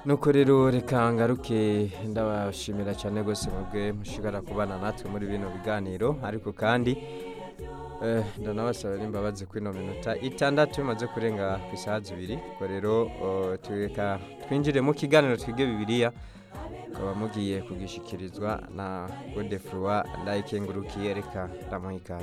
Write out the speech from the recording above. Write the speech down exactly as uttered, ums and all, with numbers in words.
nuko rero reka ngaruke ndabashimira cyane rwose mwebwe mushigara kubana natwe muri bino biganiro ariko kandi eh, ndanabasaba n'imbabazi kuri ino minota itandatu bimaze kurenga ku isaha zibiri ubwo rero oh, tureka twinjire mu kiganiro twige bibiliya ukaba mugiye kugishikirizwa na Godefroid Ndayikengurukiye reka ndamuha ikaze.